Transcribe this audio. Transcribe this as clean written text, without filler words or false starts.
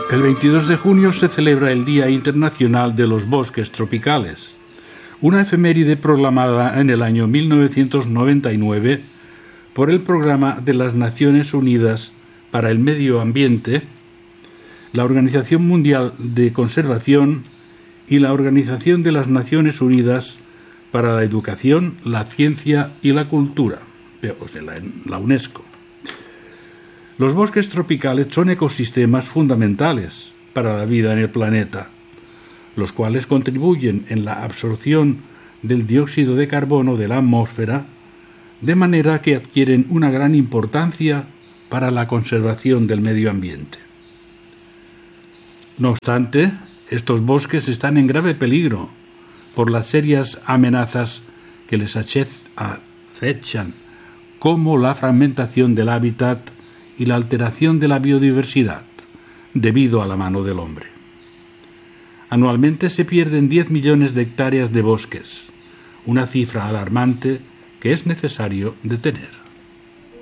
El 22 de junio se celebra el Día Internacional de los Bosques Tropicales, una efeméride proclamada en el año 1999 por el Programa de las Naciones Unidas para el Medio Ambiente, la Organización Mundial de Conservación y la Organización de las Naciones Unidas para la Educación, la Ciencia y la Cultura, la UNESCO. Los bosques tropicales son ecosistemas fundamentales para la vida en el planeta, los cuales contribuyen en la absorción del dióxido de carbono de la atmósfera, de manera que adquieren una gran importancia para la conservación del medio ambiente. No obstante, estos bosques están en grave peligro por las serias amenazas que les acechan, como la fragmentación del hábitat y la alteración de la biodiversidad, debido a la mano del hombre. Anualmente se pierden 10 millones de hectáreas de bosques, una cifra alarmante que es necesario detener.